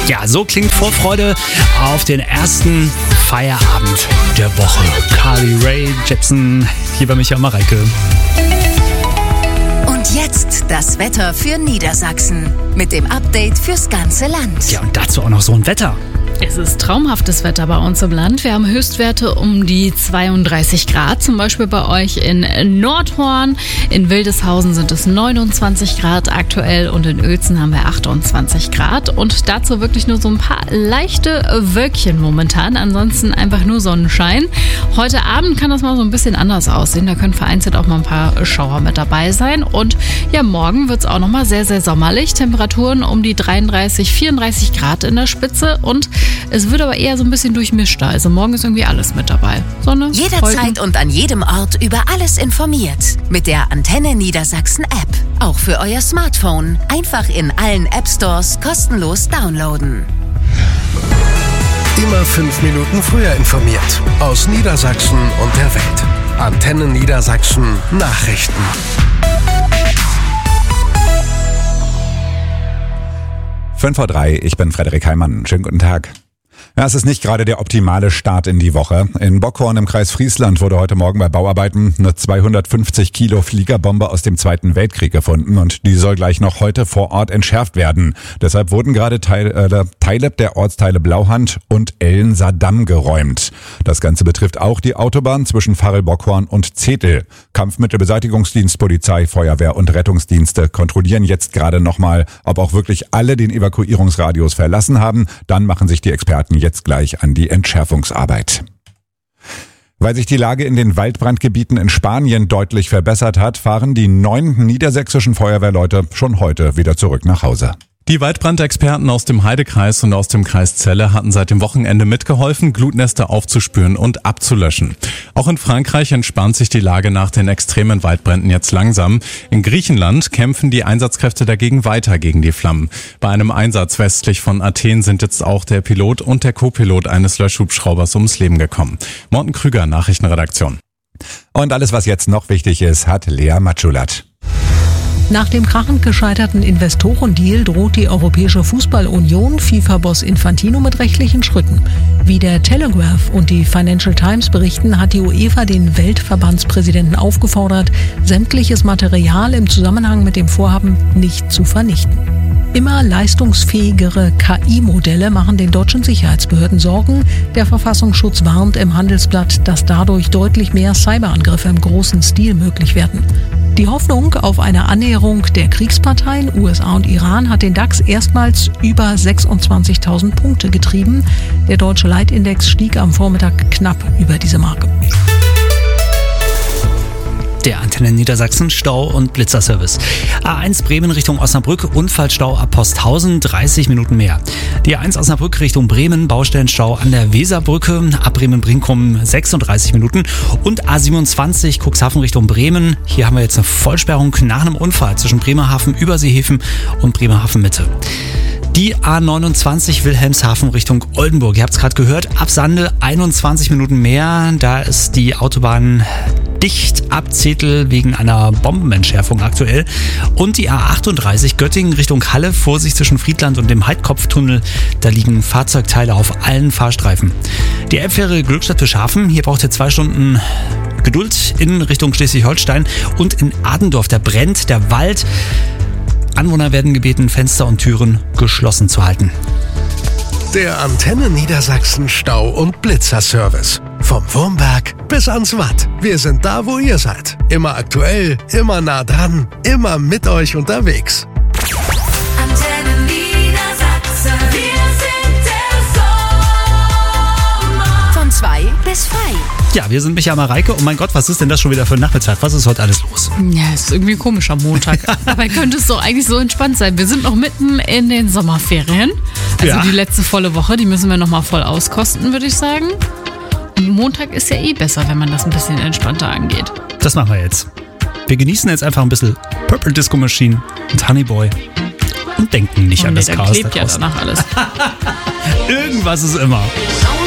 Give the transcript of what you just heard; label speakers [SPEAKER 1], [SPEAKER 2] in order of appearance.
[SPEAKER 1] Ja, so klingt Vorfreude auf den ersten Feierabend der Woche. Carly Rae Jepsen, hier bei Michael Mareike.
[SPEAKER 2] Und jetzt das Wetter für Niedersachsen mit dem Update fürs ganze Land.
[SPEAKER 1] Ja, und dazu auch noch so ein Wetter.
[SPEAKER 3] Es ist traumhaftes Wetter bei uns im Land. Wir haben Höchstwerte um die 32 Grad, zum Beispiel bei euch in Nordhorn. In Wildeshausen sind es 29 Grad aktuell und in Uelzen haben wir 28 Grad. Und dazu wirklich nur so ein paar leichte Wölkchen momentan, ansonsten einfach nur Sonnenschein. Heute Abend kann das mal so ein bisschen anders aussehen. Da können vereinzelt auch mal ein paar Schauer mit dabei sein. Und ja, morgen wird es auch nochmal sehr, sehr sommerlich. Temperaturen um die 33, 34 Grad in der Spitze und es wird aber eher so ein bisschen durchmischter. Also morgen ist irgendwie alles mit dabei. Sonne,
[SPEAKER 2] jederzeit
[SPEAKER 3] Wolken.
[SPEAKER 2] Und an jedem Ort über alles informiert. Mit der Antenne Niedersachsen App. Auch für euer Smartphone. Einfach in allen App Stores kostenlos downloaden.
[SPEAKER 4] Immer 5 Minuten früher informiert. Aus Niedersachsen und der Welt. Antenne Niedersachsen Nachrichten.
[SPEAKER 5] Fünf vor 3, ich bin Frederik Heimann. Schönen guten Tag. Ja, es ist nicht gerade der optimale Start in die Woche. In Bockhorn im Kreis Friesland wurde heute Morgen bei Bauarbeiten eine 250 Kilo Fliegerbombe aus dem Zweiten Weltkrieg gefunden und die soll gleich noch heute vor Ort entschärft werden. Deshalb wurden gerade Teile der Ortsteile Blauhand und Ellensaardamm geräumt. Das Ganze betrifft auch die Autobahn zwischen Varel-Bockhorn und Zetel. Kampfmittelbeseitigungsdienst, Polizei, Feuerwehr und Rettungsdienste kontrollieren jetzt gerade nochmal, ob auch wirklich alle den Evakuierungsradius verlassen haben. Dann machen sich die Experten jetzt gleich an die Entschärfungsarbeit. Weil sich die Lage in den Waldbrandgebieten in Spanien deutlich verbessert hat, fahren die 9 niedersächsischen Feuerwehrleute schon heute wieder zurück nach Hause.
[SPEAKER 6] Die Waldbrandexperten aus dem Heidekreis und aus dem Kreis Celle hatten seit dem Wochenende mitgeholfen, Glutnester aufzuspüren und abzulöschen. Auch in Frankreich entspannt sich die Lage nach den extremen Waldbränden jetzt langsam. In Griechenland kämpfen die Einsatzkräfte dagegen weiter gegen die Flammen. Bei einem Einsatz westlich von Athen sind jetzt auch der Pilot und der Co-Pilot eines Löschhubschraubers ums Leben gekommen. Morten Krüger, Nachrichtenredaktion.
[SPEAKER 5] Und alles, was jetzt noch wichtig ist, hat Lea Matschulat.
[SPEAKER 7] Nach dem krachend gescheiterten Investorendeal droht die Europäische Fußballunion FIFA-Boss Infantino mit rechtlichen Schritten. Wie der Telegraph und die Financial Times berichten, hat die UEFA den Weltverbandspräsidenten aufgefordert, sämtliches Material im Zusammenhang mit dem Vorhaben nicht zu vernichten. Immer leistungsfähigere KI-Modelle machen den deutschen Sicherheitsbehörden Sorgen. Der Verfassungsschutz warnt im Handelsblatt, dass dadurch deutlich mehr Cyberangriffe im großen Stil möglich werden. Die Hoffnung auf eine Annäherung der Kriegsparteien USA und Iran hat den DAX erstmals über 26.000 Punkte getrieben. Der deutsche Leitindex stieg am Vormittag knapp über diese Marke.
[SPEAKER 1] Der Antenne Niedersachsen Stau- und Blitzerservice. A1 Bremen Richtung Osnabrück, Unfallstau ab Posthausen, 30 Minuten mehr. Die A1 Osnabrück Richtung Bremen, Baustellenstau an der Weserbrücke, ab Bremen-Brinkum 36 Minuten. Und A27 Cuxhaven Richtung Bremen, hier haben wir jetzt eine Vollsperrung nach einem Unfall zwischen Bremerhaven, Überseehäfen und Bremerhaven Mitte. Die A29 Wilhelmshaven Richtung Oldenburg. Ihr habt es gerade gehört, ab Sande 21 Minuten mehr. Da ist die Autobahn dicht ab Zetel wegen einer Bombenentschärfung aktuell. Und die A38 Göttingen Richtung Halle, Vorsicht zwischen Friedland und dem Heidkopftunnel. Da liegen Fahrzeugteile auf allen Fahrstreifen. Die Elbfähre Glückstadt-Fischhafen, hier braucht ihr 2 Stunden Geduld in Richtung Schleswig-Holstein. Und in Adendorf, da brennt der Wald. Anwohner werden gebeten, Fenster und Türen geschlossen zu halten.
[SPEAKER 4] Der Antenne Niedersachsen Stau- und Blitzerservice. Vom Wurmberg bis ans Watt. Wir sind da, wo ihr seid. Immer aktuell, immer nah dran, immer mit euch unterwegs.
[SPEAKER 2] Antenne Niedersachsen. Wir sind der Sommer. Von 2 bis 3.
[SPEAKER 1] Ja, wir sind Michael Mareike. Oh mein Gott, was ist denn das schon wieder für ein Nachmittag? Was ist heute alles los?
[SPEAKER 3] Ja, ist irgendwie ein komischer Montag. Dabei könnte es doch eigentlich so entspannt sein. Wir sind noch mitten in den Sommerferien. Also
[SPEAKER 1] Ja.
[SPEAKER 3] Die letzte volle Woche, die müssen wir nochmal voll auskosten, würde ich sagen. Und Montag ist ja eh besser, wenn man das ein bisschen entspannter angeht.
[SPEAKER 1] Das machen wir jetzt. Wir genießen jetzt einfach ein bisschen Purple Disco Machine und Honey Boy und denken nicht an das
[SPEAKER 3] da
[SPEAKER 1] Chaos da
[SPEAKER 3] klebt ja
[SPEAKER 1] draußen.
[SPEAKER 3] danach alles.
[SPEAKER 1] Irgendwas ist immer.